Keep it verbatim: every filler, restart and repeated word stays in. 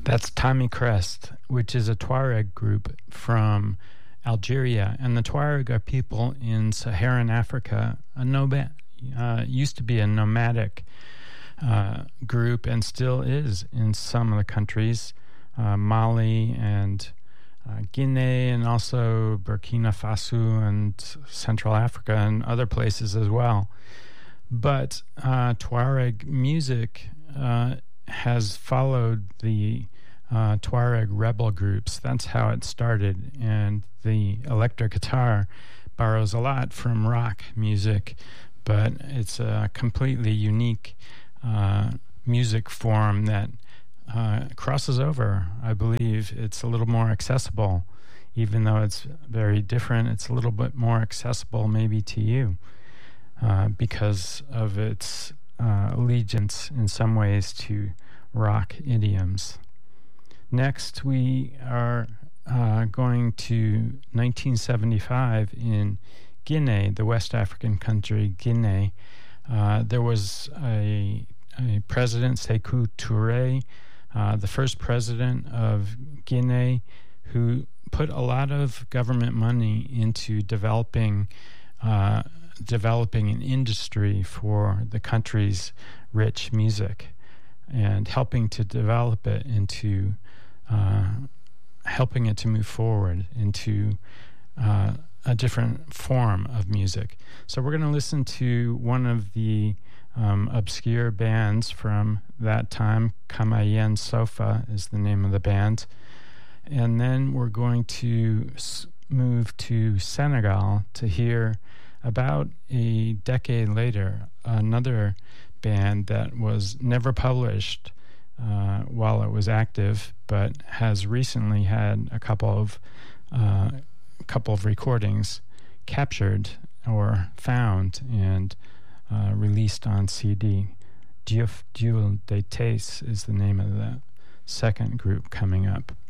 That's Tommy Crest, which is a Tuareg group from Algeria. And the Tuareg are people in Saharan Africa, a nomad, uh, used to be a nomadic uh, group and still is in some of the countries, uh, Mali and uh, Guinea, and also Burkina Faso and Central Africa and other places as well. But uh, Tuareg music uh, has followed the uh, Tuareg rebel groups. That's how it started. And the electric guitar borrows a lot from rock music, but it's a completely unique uh, music form that uh, crosses over. I believe it's a little more accessible. Even though it's very different, it's a little bit more accessible maybe to you uh, because of its uh, allegiance in some ways to rock idioms. Next, we are uh, going to nineteen seventy-five in Guinea, the West African country, Guinea. Uh, there was a, a president, Sékou Touré, uh, the first president of Guinea, who put a lot of government money into developing uh, developing an industry for the country's rich music and helping to develop it into uh, helping it to move forward into uh, a different form of music. So we're going to listen to one of the um, obscure bands from that time. Kamayen Sofa is the name of the band. And then we're going to s- move to Senegal to hear about a decade later another band that was never published uh, while it was active, but has recently had a couple of uh, couple of recordings captured or found and uh, released on C D. Diouf Duel de Tes is the name of the second group coming up.